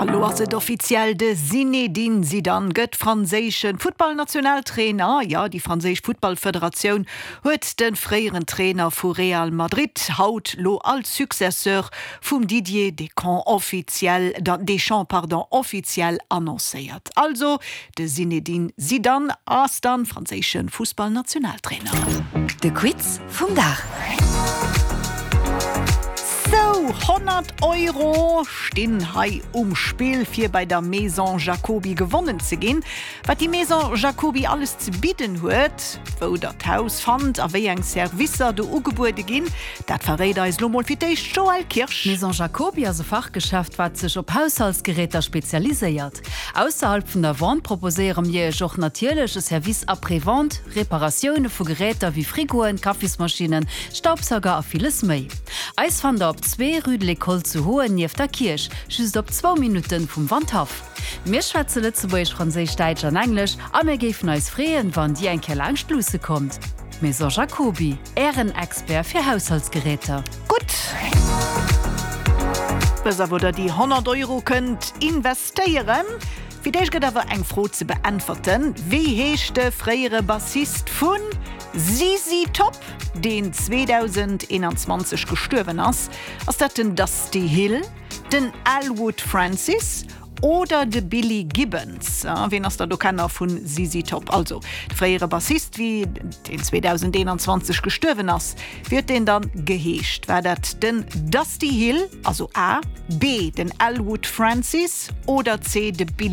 Hallo, also offiziell de Zinedine Zidane gëtt franzéschen Footballnationaltrainer. Ja, die franzésich Footballföderation huet den freieren Trainer vu Real Madrid haut lo als Successeur vum Didier Deschamps offiziell annoncéiert. Also de Zinedine Zidane ass dann franzéschen Fußballnationaltrainer. De Quiz vum Dach. So, 100 € stehen hei Spiel fir bei der Maison Jacobi gewonnen zu gehen. Was die Maison Jacobi alles zu bieten huet, wo das Haus fand, a wie eng Servicer do Ugebude gin, dat verrät is Lomal für dich Joel Kirsch. Maison Jacobi as Fachgeschäft wat sich op Haushaltsgeräter spezialisiert. Außerhalb von der Wand proposeieren je joch natürlichsche Service après-vente, Reparationen vu Geräter wie Frigoen, Kaffeesmaschinen, Staubsauger a vieles méi. Eis fand op 2 Rue de l'École zu Hohen nief der Kirch, just op 2 Minuten vom Wandhaft. Mir schwätze Lützeburg Französisch, Deutsch und Englisch, a mir gefen als freien, wann die ein Keller Angstbluse kommt. Maison Jacobi, Ehrenexpert für Haushaltsgeräte. Gut. Besser wurde die 100 € könnt investieren. Wie dich geht aber eng froh zu beantworten. Wie hechte freiere Bassist von ZZ Top, den 2021 gestorben ist? Ist das denn Dusty Hill, den Elwood Francis oder de Billy Gibbons? Wen hast du keiner von ZZ Top? Also, der freiere Bassist, wie den 2021 gestorben ist, wird den dann geheescht. War das den Dusty Hill, also A, B, den Elwood Francis oder C, de Billy